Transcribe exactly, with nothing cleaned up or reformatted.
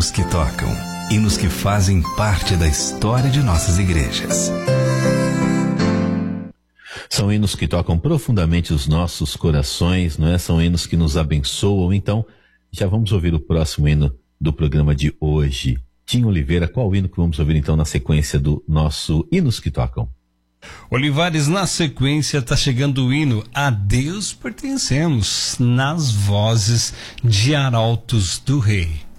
hinos que tocam, hinos que fazem parte da história de nossas igrejas. São hinos que tocam profundamente os nossos corações, não é? São hinos que nos abençoam. Então, já vamos ouvir o próximo hino do programa de hoje. Tim Oliveira, qual hino que vamos ouvir então na sequência do nosso Hinos que Tocam? Olivares, na sequência está chegando o hino A Deus Pertencemos, nas vozes de Arautos do Rei.